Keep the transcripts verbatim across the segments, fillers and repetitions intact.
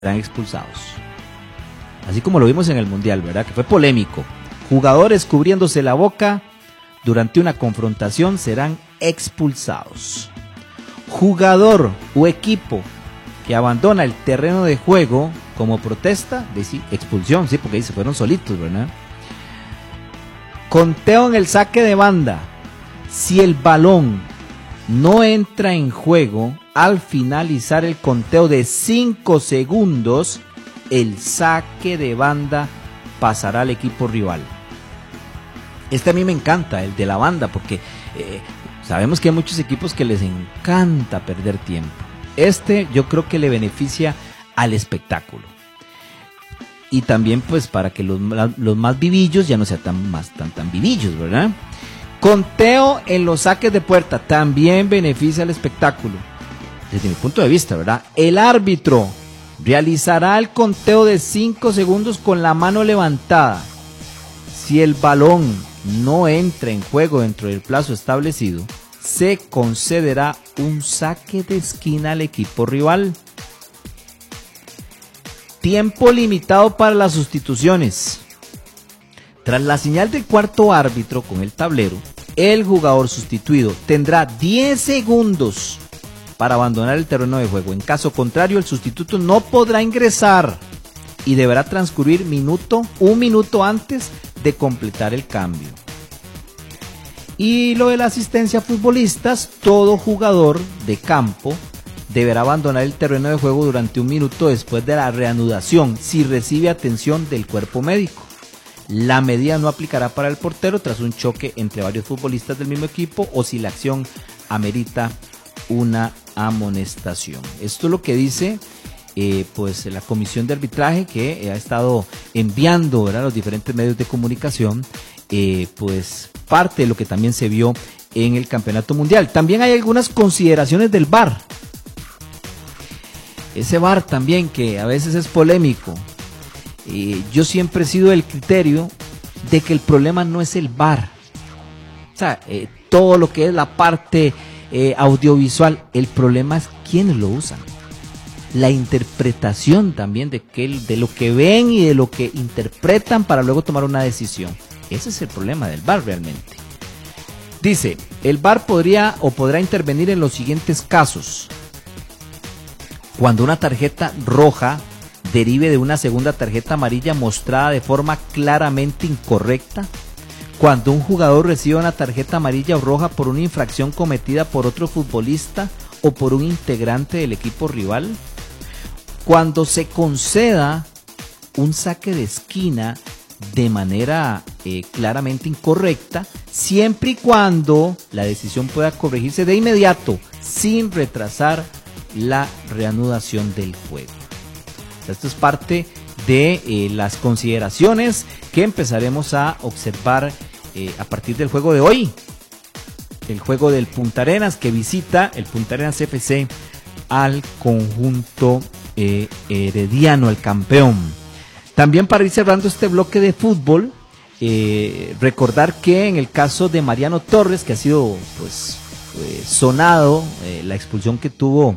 serán expulsados. Así como lo vimos en el Mundial, ¿verdad? Que fue polémico. Jugadores cubriéndose la boca durante una confrontación serán expulsados. Jugador o equipo que abandona el terreno de juego como protesta, dice expulsión, sí, porque ahí se fueron solitos, ¿verdad? Conteo en el saque de banda. Si el balón no entra en juego al finalizar el conteo de cinco segundos, el saque de banda pasará al equipo rival. Este a mí me encanta, el de la banda, porque eh, sabemos que hay muchos equipos que les encanta perder tiempo. Este yo creo que le beneficia al espectáculo. Y también pues para que los, los más vivillos ya no sean tan, más, tan, tan vivillos, ¿verdad? Conteo en los saques de puerta también beneficia al espectáculo. Desde mi punto de vista, ¿verdad? El árbitro realizará el conteo de cinco segundos con la mano levantada. Si el balón no entra en juego dentro del plazo establecido, se concederá un saque de esquina al equipo rival. Tiempo limitado para las sustituciones. Tras la señal del cuarto árbitro con el tablero, el jugador sustituido tendrá diez segundos para abandonar el terreno de juego. En caso contrario, el sustituto no podrá ingresar y deberá transcurrir minuto, un minuto antes de completar el cambio. Y lo de la asistencia a futbolistas, todo jugador de campo deberá abandonar el terreno de juego durante un minuto después de la reanudación si recibe atención del cuerpo médico. La medida no aplicará para el portero tras un choque entre varios futbolistas del mismo equipo o si la acción amerita una amonestación. Esto es lo que dice eh, pues la comisión de arbitraje que ha estado enviando, ¿verdad?, a los diferentes medios de comunicación eh, pues parte de lo que también se vio en el campeonato mundial. También hay algunas consideraciones del V A R. Ese V A R también que a veces es polémico. Eh, yo siempre he sido del criterio de que el problema no es el V A R. O sea, eh, todo lo que es la parte eh, audiovisual, el problema es quiénes lo usan. La interpretación también de, que, de lo que ven y de lo que interpretan para luego tomar una decisión. Ese es el problema del V A R realmente. Dice, el V A R podría o podrá intervenir en los siguientes casos. Cuando una tarjeta roja derive de una segunda tarjeta amarilla mostrada de forma claramente incorrecta, cuando un jugador recibe una tarjeta amarilla o roja por una infracción cometida por otro futbolista o por un integrante del equipo rival, cuando se conceda un saque de esquina de manera eh, claramente incorrecta, siempre y cuando la decisión pueda corregirse de inmediato, sin retrasar la reanudación del juego. Esto es parte de eh, las consideraciones que empezaremos a observar eh, a partir del juego de hoy. El juego del Punta Arenas que visita el Punta Arenas F C al conjunto eh, herediano, el campeón. También para ir cerrando este bloque de fútbol, eh, recordar que en el caso de Mariano Torres, que ha sido pues eh, sonado eh, la expulsión que tuvo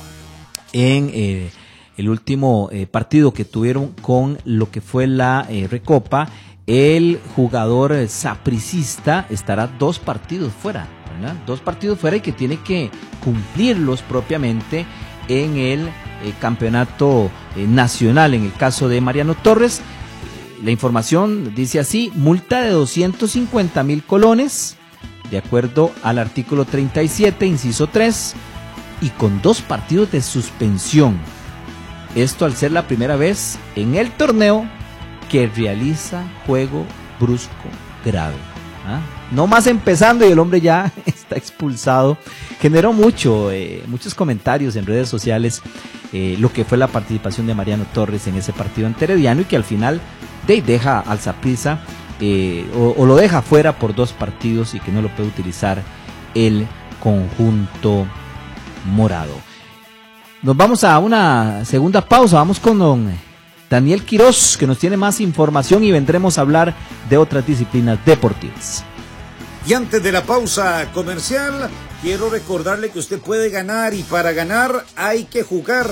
en eh, el último eh, partido que tuvieron con lo que fue la eh, Recopa, el jugador eh, sapricista estará dos partidos fuera, ¿verdad? Dos partidos fuera y que tiene que cumplirlos propiamente en el eh, campeonato eh, nacional. En el caso de Mariano Torres, eh, la información dice así: multa de doscientos cincuenta mil colones, de acuerdo al artículo treinta y siete, inciso tres, y con dos partidos de suspensión. Esto al ser la primera vez en el torneo que realiza juego brusco grave. ¿Ah? No más empezando y el hombre ya está expulsado. Generó mucho, eh, muchos comentarios en redes sociales eh, lo que fue la participación de Mariano Torres en ese partido ante Herediano y que al final de, deja al Saprissa eh, o, o lo deja fuera por dos partidos y que no lo puede utilizar el conjunto morado. Nos vamos a una segunda pausa, vamos con don Daniel Quiroz, que nos tiene más información y vendremos a hablar de otras disciplinas deportivas. Y antes de la pausa comercial, quiero recordarle que usted puede ganar y para ganar hay que jugar.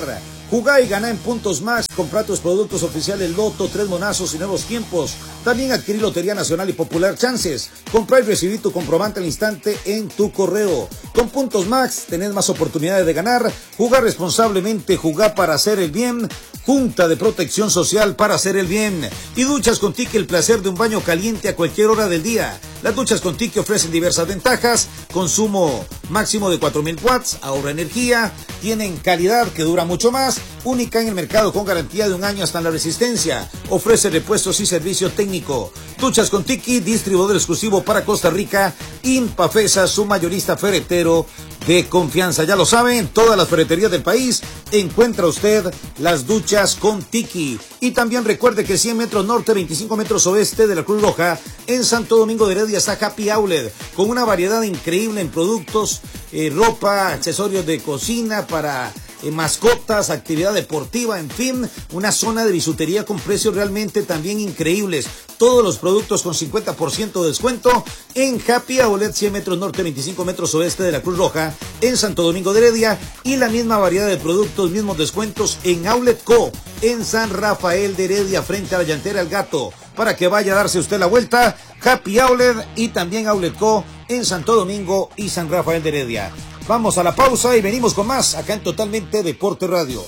Jugá y ganá en Puntos Max. Comprá tus productos oficiales Loto, Tres Monazos y Nuevos Tiempos. También adquirí Lotería Nacional y Popular Chances. Comprá y recibí tu comprobante al instante en tu correo. Con Puntos Max tenés más oportunidades de ganar. Jugá responsablemente, jugá para hacer el bien. Junta de Protección Social para hacer el bien. Y Duchas con Tiki, el placer de un baño caliente a cualquier hora del día. Las duchas con Tiki ofrecen diversas ventajas: consumo máximo de cuatro mil watts, ahorra energía, tienen calidad que dura mucho más, única en el mercado con garantía de un año hasta la resistencia, ofrece repuestos y servicio técnico. Duchas con Tiki, distribuidor exclusivo para Costa Rica, Impafesa, su mayorista ferretero de confianza. Ya lo saben, todas las ferreterías del país encuentra usted las duchas con Tiki. Y también recuerde que cien metros norte, veinticinco metros oeste de la Cruz Roja, en Santo Domingo de Heredia está Happy Outlet, con una variedad increíble en productos, eh, ropa, accesorios de cocina para eh, mascotas, actividad deportiva, en fin, una zona de bisutería con precios realmente también increíbles. Todos los productos con cincuenta por ciento de descuento en Happy Outlet, cien metros norte, veinticinco metros oeste de la Cruz Roja, en Santo Domingo de Heredia, y la misma variedad de productos, mismos descuentos en Outlet Co, en San Rafael de Heredia, frente a la llantera El Gato, para que vaya a darse usted la vuelta. Happy Outlet y también Outlet Co en Santo Domingo y San Rafael de Heredia. Vamos a la pausa y venimos con más acá en Totalmente Deporte Radio.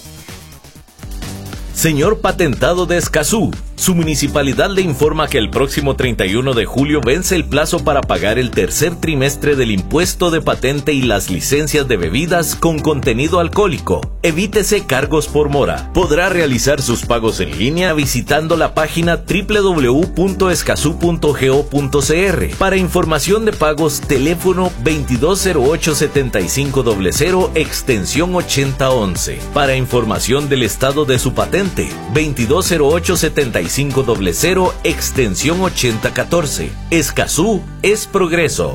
Señor Patentado de Escazú, su municipalidad le informa que el próximo treinta y uno de julio vence el plazo para pagar el tercer trimestre del impuesto de patente y las licencias de bebidas con contenido alcohólico. Evítese cargos por mora. Podrá realizar sus pagos en línea visitando la página doble u doble u doble u punto escazú punto go punto c r. Para información de pagos, teléfono veintidós cero ocho setenta y cinco cero cero, extensión ochenta once. Para información del estado de su patente, veintidós cero ocho setenta y cinco cero cero, extensión ochenta catorce. Escazú es progreso.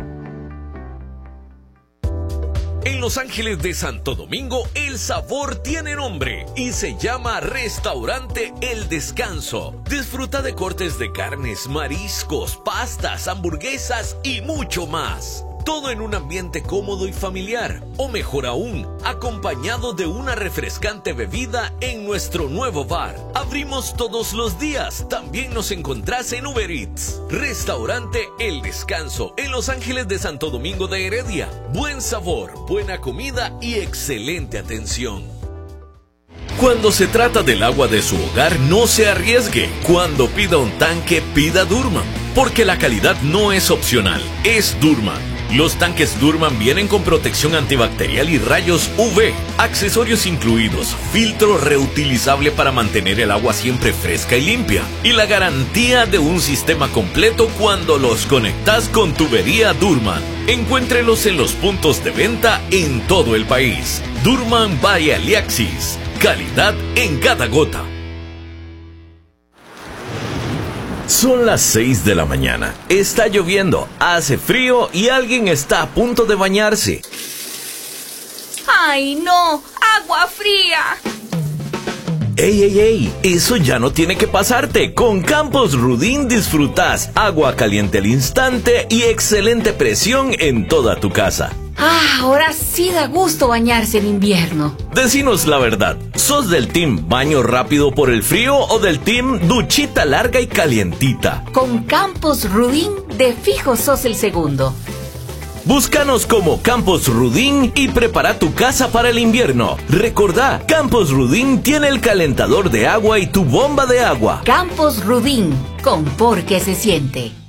En Los Ángeles de Santo Domingo, el sabor tiene nombre y se llama Restaurante El Descanso. Disfruta de cortes de carnes, mariscos, pastas, hamburguesas y mucho más. Todo en un ambiente cómodo y familiar, o mejor aún, acompañado de una refrescante bebida en nuestro nuevo bar. Abrimos todos los días, también nos encontrás en Uber Eats. Restaurante El Descanso, en Los Ángeles de Santo Domingo de Heredia. Buen sabor, buena comida y excelente atención. Cuando se trata del agua de su hogar, no se arriesgue. Cuando pida un tanque, pida Durman, porque la calidad no es opcional, es Durman. Los tanques Durman vienen con protección antibacterial y rayos U V, accesorios incluidos, filtro reutilizable para mantener el agua siempre fresca y limpia, y la garantía de un sistema completo cuando los conectas con tubería Durman. Encuéntrelos en los puntos de venta en todo el país. Durman by Aliaxis, calidad en cada gota. Son las seis de la mañana, está lloviendo, hace frío y alguien está a punto de bañarse. ¡Ay, no! ¡Agua fría! ¡Ey, ey, ey! Eso ya no tiene que pasarte. Con Campos Rudin disfrutas agua caliente al instante y excelente presión en toda tu casa. Ah, ahora sí da gusto bañarse en invierno. Decinos la verdad, ¿sos del team baño rápido por el frío o del team duchita larga y calientita? Con Campos Rudin, de fijo sos el segundo. Búscanos como Campos Rudin y prepara tu casa para el invierno. Recordá, Campos Rudin tiene el calentador de agua y tu bomba de agua. Campos Rudin, con por qué se siente.